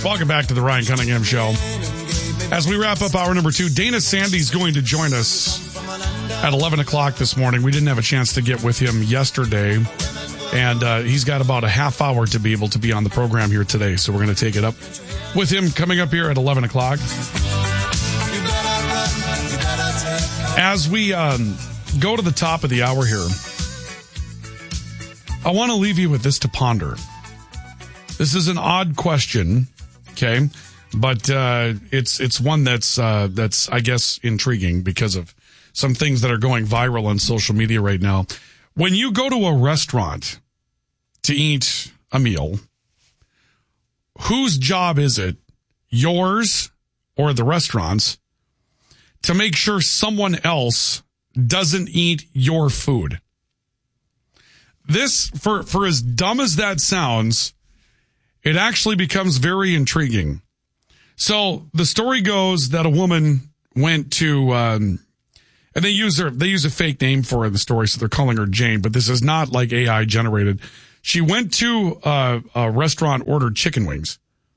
Welcome back to the Ryan Cunningham Show. As we wrap up hour number 2, Dana Sandy's going to join us at 11 o'clock this morning. We didn't have a chance to get with him yesterday, and he's got about a half hour to be able to be on the program here today. So we're going to take it up with him coming up here at 11 o'clock. As we go to the top of the hour here, I want to leave you with this to ponder. This is an odd question, okay? But it's one that's I guess intriguing because of some things that are going viral on social media right now. When you go to a restaurant to eat a meal, whose job is it, yours or the restaurant's, to make sure someone else doesn't eat your food? This, for as dumb as that sounds, it actually becomes very intriguing. So the story goes that a woman went to, and they use a fake name for her in the story, so they're calling her Jane, but this is not like AI generated. She went to a restaurant, ordered chicken wings,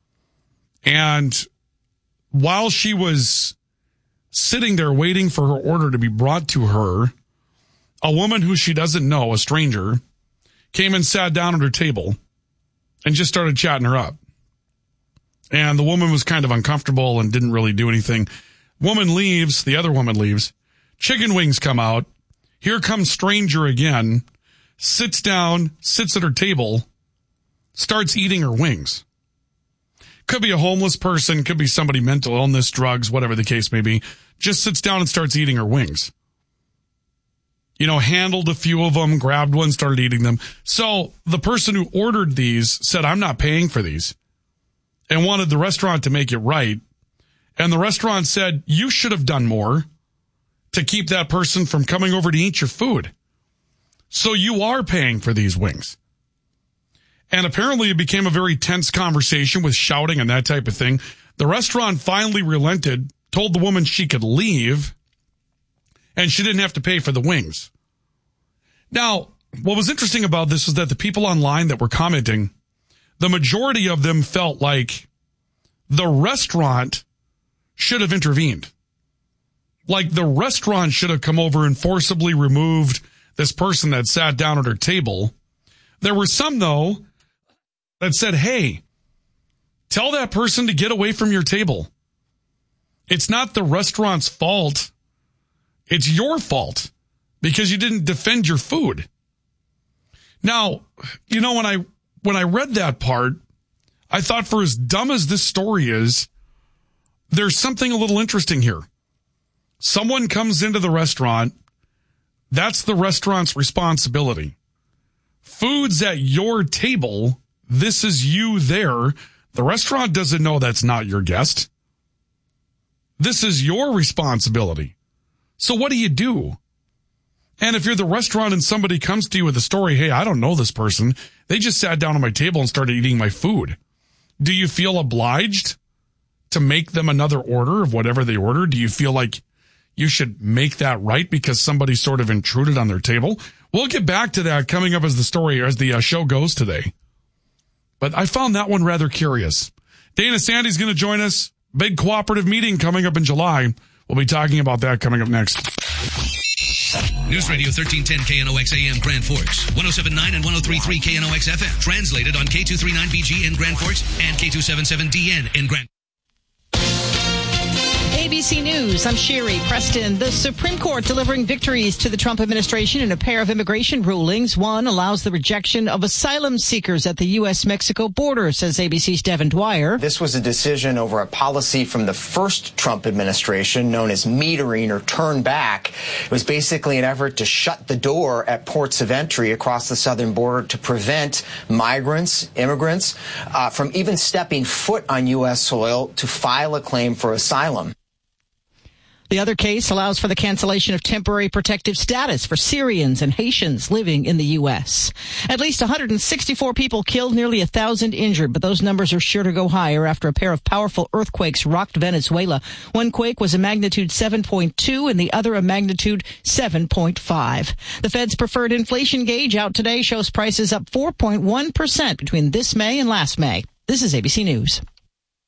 and while she was sitting there waiting for her order to be brought to her, a woman who she doesn't know, a stranger, came and sat down at her table and just started chatting her up. And the woman was kind of uncomfortable and didn't really do anything. Woman leaves. The other woman leaves. Chicken wings come out. Here comes stranger again. Sits down, sits at her table, starts eating her wings. Could be a homeless person. Could be somebody mental illness, drugs, whatever the case may be. Just sits down and starts eating her wings. You know, handled a few of them, grabbed one, started eating them. So the person who ordered these said, I'm not paying for these, and wanted the restaurant to make it right. And the restaurant said, you should have done more to keep that person from coming over to eat your food. So you are paying for these wings. And apparently it became a very tense conversation with shouting and that type of thing. The restaurant finally relented, told the woman she could leave, and she didn't have to pay for the wings. Now, what was interesting about this was that the people online that were commenting, the majority of them felt like the restaurant should have intervened. Like the restaurant should have come over and forcibly removed this person that sat down at her table. There were some, though, that said, hey, tell that person to get away from your table. It's not the restaurant's fault. It's your fault because you didn't defend your food. Now, you know, when I read that part, I thought, for as dumb as this story is, there's something a little interesting here. Someone comes into the restaurant. That's the restaurant's responsibility. Food's at your table. This is you there. The restaurant doesn't know that's not your guest. This is your responsibility. So what do you do? And if you're the restaurant and somebody comes to you with a story, hey, I don't know this person. They just sat down at my table and started eating my food. Do you feel obliged to make them another order of whatever they ordered? Do you feel like you should make that right because somebody sort of intruded on their table? We'll get back to that coming up as the show goes today. But I found that one rather curious. Dana Sandy's going to join us. Big cooperative meeting coming up in July. We'll be talking about that coming up next. News Radio 1310 KNOX AM Grand Forks, 107.9 and 103.3 KNOX FM. Translated on K239BG in Grand Forks and K277DN in Grand. ABC News, I'm Sherry Preston. The Supreme Court delivering victories to the Trump administration in a pair of immigration rulings. One allows the rejection of asylum seekers at the U.S.-Mexico border, says ABC's Devin Dwyer. This was a decision over a policy from the first Trump administration known as metering or turn back. It was basically an effort to shut the door at ports of entry across the southern border to prevent migrants, immigrants, from even stepping foot on U.S. soil to file a claim for asylum. The other case allows for the cancellation of temporary protective status for Syrians and Haitians living in the U.S. At least 164 people killed, nearly 1,000 injured, but those numbers are sure to go higher after a pair of powerful earthquakes rocked Venezuela. One quake was a magnitude 7.2 and the other a magnitude 7.5. The Fed's preferred inflation gauge out today shows prices up 4.1% between this May and last May. This is ABC News.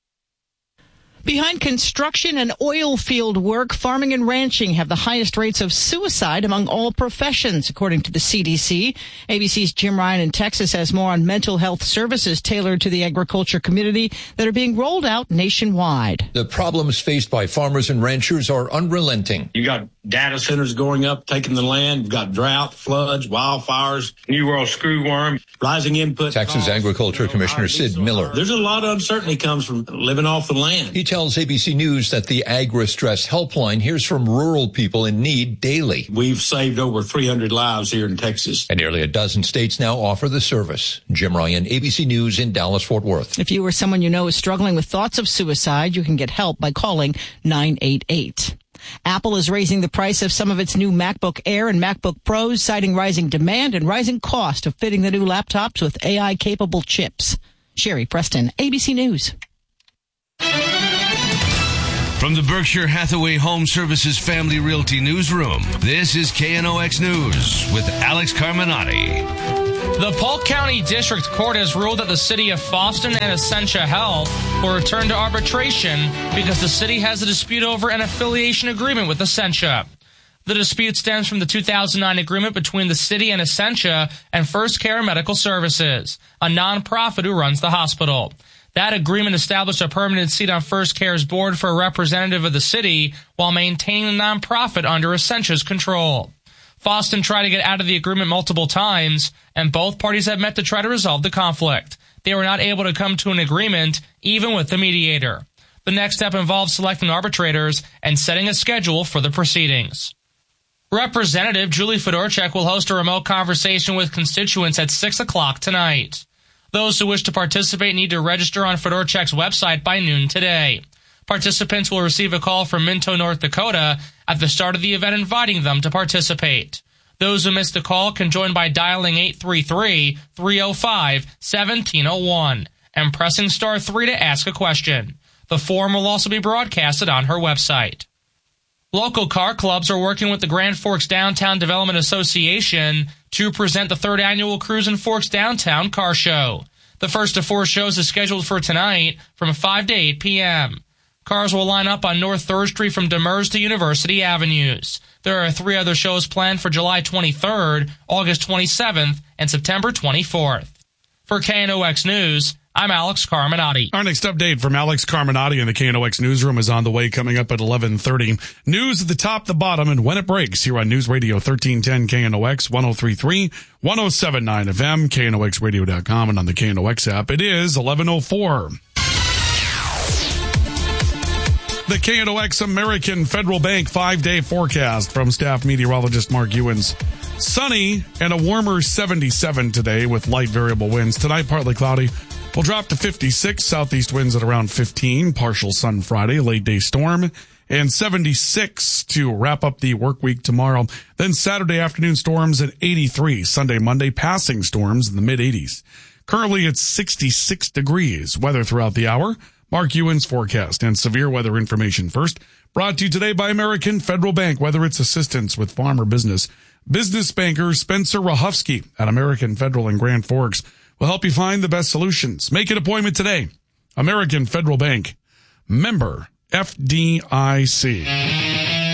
Behind construction and oil field work, farming and ranching have the highest rates of suicide among all professions, according to the CDC. ABC's Jim Ryan in Texas has more on mental health services tailored to the agriculture community that are being rolled out nationwide. The problems faced by farmers and ranchers are unrelenting. You got data centers going up, taking the land. You've got drought, floods, wildfires, New World screwworm, rising input Texas costs. Agriculture Commissioner Sid Miller. There's a lot of uncertainty comes from living off the land. He tells ABC News that the Agri-Stress Helpline hears from rural people in need daily. We've saved over 300 lives here in Texas. And nearly a dozen states now offer the service. Jim Ryan, ABC News in Dallas-Fort Worth. If you or someone you know is struggling with thoughts of suicide, you can get help by calling 988. Apple is raising the price of some of its new MacBook Air and MacBook Pros, citing rising demand and rising cost of fitting the new laptops with AI-capable chips. Sherry Preston, ABC News. From the Berkshire Hathaway Home Services Family Realty Newsroom, this is KNOX News with Alex Carminati. The Polk County District Court has ruled that the city of Fosston and Essentia Health will return to arbitration because the city has a dispute over an affiliation agreement with Essentia. The dispute stems from the 2009 agreement between the city and Essentia and First Care Medical Services, a nonprofit who runs the hospital. That agreement established a permanent seat on First Care's board for a representative of the city while maintaining the nonprofit under Essentia's control. Fosston tried to get out of the agreement multiple times, and both parties have met to try to resolve the conflict. They were not able to come to an agreement, even with the mediator. The next step involves selecting arbitrators and setting a schedule for the proceedings. Representative Julie Fedorchak will host a remote conversation with constituents at 6 o'clock tonight. Those who wish to participate need to register on Fedorchak's website by noon today. Participants will receive a call from Minto, North Dakota at the start of the event inviting them to participate. Those who missed the call can join by dialing 833-305-1701 and pressing star 3 to ask a question. The forum will also be broadcasted on her website. Local car clubs are working with the Grand Forks Downtown Development Association to present the third annual Cruise in Forks Downtown Car Show. The first of 4 shows is scheduled for tonight from 5 to 8 p.m. Cars will line up on North 3rd Street from Demers to University Avenues. There are 3 other shows planned for July 23rd, August 27th, and September 24th. For KNOX News, I'm Alex Carminati. Our next update from Alex Carminati in the KNOX newsroom is on the way, coming up at 11:30. News at the top, the bottom, and when it breaks here on News Radio 1310 KNOX 103.3, 107.9 FM, KNOXradio.com, and on the KNOX app. It is 11:04. The KNOX American Federal Bank 5-day forecast from staff meteorologist Mark Ewens. Sunny and a warmer 77 today with light variable winds. Tonight, partly cloudy. Will drop to 56. Southeast winds at around 15. Partial sun Friday, late day storm. And 76 to wrap up the work week tomorrow. Then Saturday afternoon storms at 83. Sunday, Monday, passing storms in the mid-80s. Currently it's 66 degrees. Weather throughout the hour. Mark Ewens forecast and severe weather information first. Brought to you today by American Federal Bank. Whether it's assistance with farm or business, business banker Spencer Rahufsky at American Federal in Grand Forks will help you find the best solutions. Make an appointment today. American Federal Bank. Member FDIC.